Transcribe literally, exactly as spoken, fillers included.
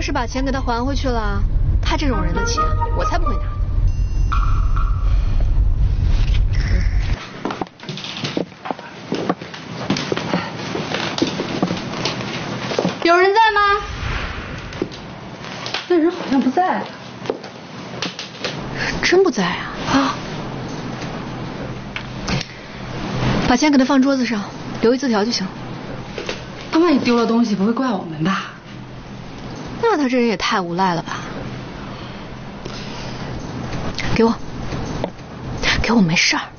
是把钱给他还回去了，他这种人的钱我才不会拿。有人在吗？ 那人好像不在了。 真不在啊！啊！把钱给他放桌子上，留一字条就行了。 他万一丢了东西，不会怪我们吧？ 那他这人也太无赖了吧！给我，给我，没事儿。